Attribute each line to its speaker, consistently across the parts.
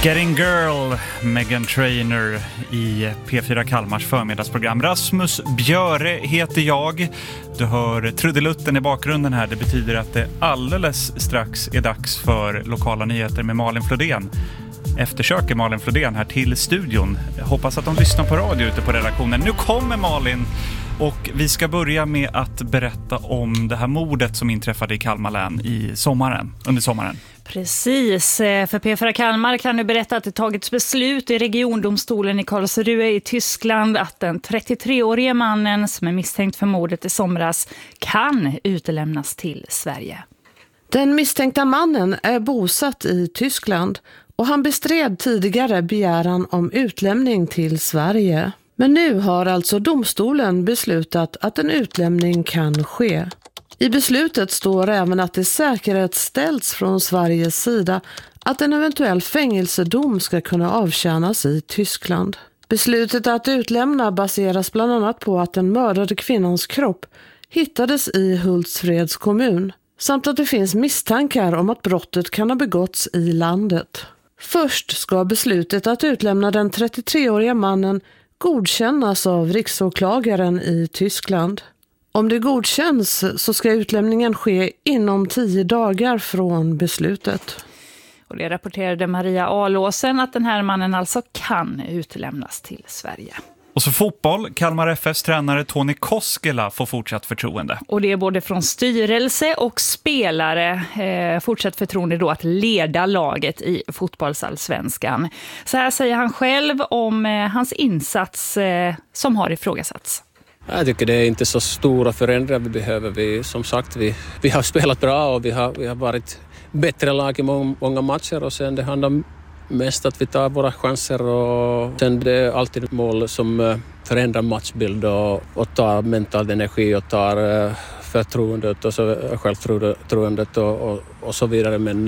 Speaker 1: Getting Girl, Meghan Trainor i P4 Kalmars förmiddagsprogram. Rasmus Björe heter jag. Du hör trudelutten i bakgrunden här. Det betyder att det alldeles strax är dags för lokala nyheter med Malin Flodén. Eftersöker Malin Flodén här till studion. Jag hoppas att de lyssnar på radio ute på redaktionen. Nu kommer Malin och vi ska börja med att berätta om det här mordet som inträffade i Kalmar län under sommaren.
Speaker 2: Precis, för P4 Kalmar kan nu berätta att det tagits beslut i regiondomstolen i Karlsruhe i Tyskland att den 33-årige mannen som är misstänkt för mordet i somras kan utelämnas till Sverige.
Speaker 3: Den misstänkta mannen är bosatt i Tyskland och han bestred tidigare begäran om utlämning till Sverige. Men nu har alltså domstolen beslutat att en utlämning kan ske. I beslutet står även att det säkerhetsställs från Sveriges sida att en eventuell fängelsedom ska kunna avtjänas i Tyskland. Beslutet att utlämna baseras bland annat på att den mördade kvinnans kropp hittades i Hultsfreds kommun samt att det finns misstankar om att brottet kan ha begåtts i landet. Först ska beslutet att utlämna den 33-åriga mannen godkännas av riksåklagaren i Tyskland. Om det godkänns så ska utlämningen ske inom 10 dagar från beslutet.
Speaker 2: Och det rapporterade Maria Alåsen att den här mannen alltså kan utlämnas till Sverige.
Speaker 1: Och så fotboll, Kalmar FFs tränare Tony Koskela får fortsatt förtroende.
Speaker 2: Och det är både från styrelse och spelare fortsatt förtroende då att leda laget i fotbollsallsvenskan. Så här säger han själv om hans insats som har ifrågasatts.
Speaker 4: Jag tycker det är inte så stora förändringar vi behöver. Som sagt, vi har spelat bra och vi har varit bättre lag i många matcher och sen det handlar mest att vi tar våra chanser och sen det är alltid mål som förändrar matchbild och tar mental energi och tar förtroendet och så självförtroendet och så vidare. Men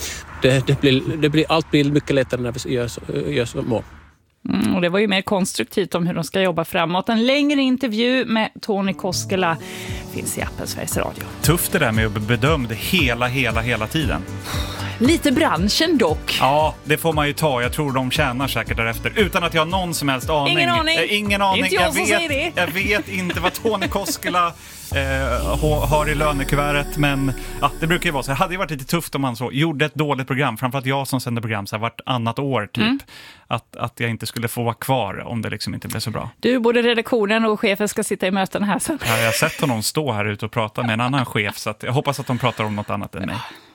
Speaker 4: allt blir mycket lättare när vi gör så mål.
Speaker 2: Och det var ju mer konstruktivt om hur de ska jobba framåt. En längre intervju med Tony Koskela finns i appen Sveriges Radio.
Speaker 1: Tufft det där med att bli bedömd hela tiden.
Speaker 2: Lite branschen dock.
Speaker 1: Ja, det får man ju ta. Jag tror de tjänar säkert därefter. Utan att jag har någon som helst aning.
Speaker 2: Ingen aning.
Speaker 1: Inte jag som säger det. Jag vet inte vad Tony Koskela har i lönekuvertet. Men ja, det brukar ju vara så. Det hade ju varit lite tufft om man så gjorde ett dåligt program. Framförallt jag som sänder program så här vart annat år typ. Att jag inte skulle få vara kvar om det liksom inte blev så bra.
Speaker 2: Du, både redaktionen och chefen ska sitta i möten här sen.
Speaker 1: Ja, jag har sett honom stå här ute och prata med en annan chef. Så att jag hoppas att de pratar om något annat än mig.